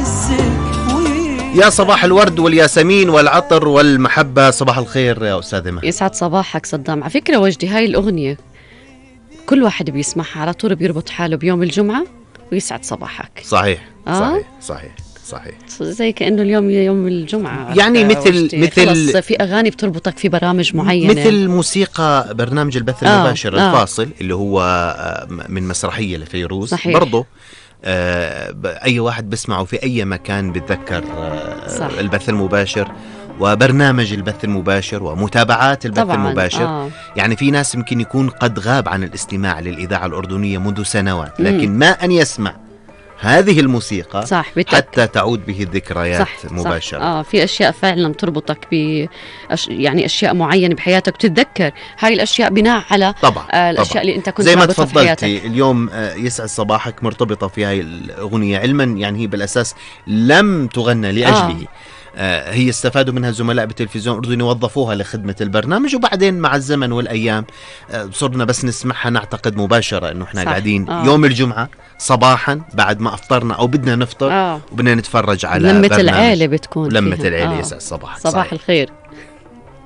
يا صباح الورد والياسمين والعطر والمحبة. صباح الخير يا أستاذ مها. يسعد صباحك صدام. على فكرة وجدي هاي الأغنية كل واحد بيسمعها على طول بيربط حاله بيوم الجمعة ويسعد صباحك. صحيح صحيح. زي كأنه اليوم يوم الجمعة، يعني مثل في أغاني بتربطك في برامج معينة، مثل موسيقى برنامج البث المباشر الفاصل اللي هو من مسرحية لفيروز. برضو أي واحد بسمعه في أي مكان بتذكر البث المباشر وبرنامج البث المباشر ومتابعات البث المباشر. يعني في ناس يمكن يكون قد غاب عن الاستماع للإذاعة الأردنية منذ سنوات، لكن ما أن يسمع هذه الموسيقى حتى تعود به الذكريات مباشرة. في أشياء فعلا تربطك يعني أشياء معينة بحياتك، تتذكر هاي الأشياء بناء على الأشياء اللي أنت كنت زي ما تفضلتي اليوم. يسعد صباحك مرتبطة في هاي الأغنية علما، يعني هي بالأساس لم تغنى لأجله. هي استفادوا منها زملاء بالتلفزيون الأردني وظفوها لخدمة البرنامج، وبعدين مع الزمن والأيام صرنا بس نسمعها نعتقد مباشرة إنه إحنا قاعدين يوم الجمعة صباحا بعد ما أفطرنا أو بدنا نفطر وبدنا نتفرج على لمة العيلة بتكون لمة العيلة. يسعد صباحك. صباح الخير.